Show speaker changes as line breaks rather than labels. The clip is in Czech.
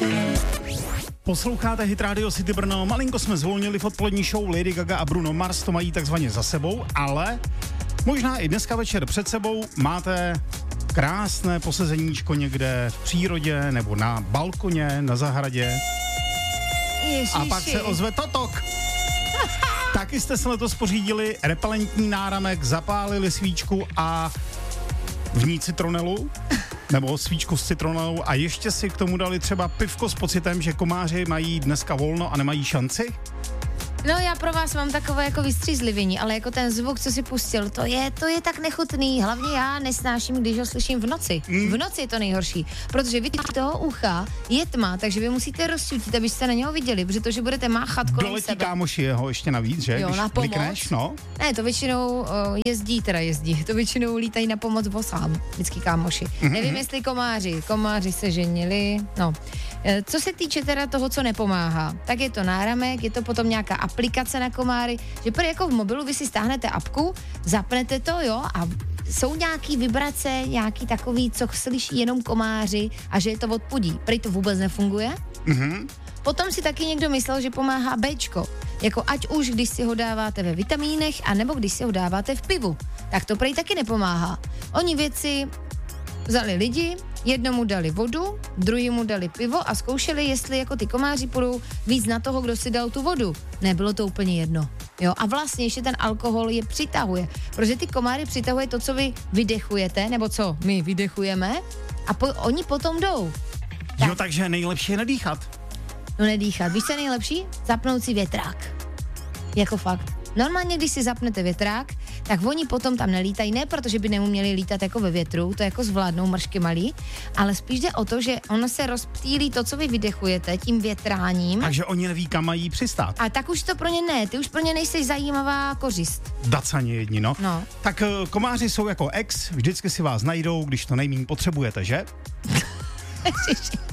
Posloucháte Hit Radio City Brno, malinko jsme zvolnili v odpolední show, Lady Gaga a Bruno Mars to mají takzvaně za sebou, ale možná i dneska večer před sebou máte krásné posezeníčko někde v přírodě nebo na balkoně, na zahradě.
Ježiši.
A pak se ozve Totok. Taky jste se letos pořídili repelentní náramek, zapálili svíčku a v ní citronelu, nebo svíčku s citronelou a ještě si k tomu dali třeba pivko s pocitem, že komáři mají dneska volno a nemají šanci?
No já pro vás mám takové jako vystřízlivění, ale jako ten zvuk, co si pustil, to je tak nechutný. Hlavně já nesnáším, když ho slyším v noci. V noci je to nejhorší, protože vy toho ucha je tma, takže vy musíte rozsvítit, abyste na něho viděli, protože to, že budete máchat kolem
Doletí
sebe.
Kámoši jeho ještě navíc, že?
Jo,
Když
na pomoc.
klikneš, no.
Ne, to většinou jezdí, to většinou lítají na pomoc bosám, vždycky kámoši. Nevím, jestli komáři se ženili, no. Co se týče teda toho, co nepomáhá, tak je to náramek, je to potom nějaká aplikace na komáry, že prý jako v mobilu vy si stáhnete apku, zapnete to, jo, a jsou nějaký vibrace, nějaký takový, co slyší jenom komáři a že je to odpudí. Prý to vůbec nefunguje. Potom si taky někdo myslel, že pomáhá Bčko. Jako ať už, když si ho dáváte ve vitamínech, anebo když si ho dáváte v pivu. Tak to prý taky nepomáhá. Oni věci vzali lidi, jednomu dali vodu, druhému dali pivo a zkoušeli, jestli jako ty komáři půjdou víc na toho, kdo si dal tu vodu. Nebylo to úplně jedno. Jo, a vlastně ještě ten alkohol je přitahuje, protože ty komáry přitahuje to, co vy vydechujete, nebo co my vydechujeme a oni potom jdou.
Tak. Jo, takže nejlepší je nedýchat.
No nedýchat. Víš, co je nejlepší? Zapnout si větrák. Jako fakt. Normálně, když si zapnete větrák, tak oni potom tam nelítají, ne protože by neuměli lítat jako ve větru, to jako zvládnou mršky malý, ale spíš jde o to, že ono se rozptýlí to, co vy vydechujete tím větráním.
Takže oni neví, kam mají přistát.
A tak už to pro ně ne, ty už pro ně nejsi zajímavá kořist.
Dacaně jedni, no. Tak komáři jsou jako ex, vždycky si vás najdou, když to nejméně potřebujete, že?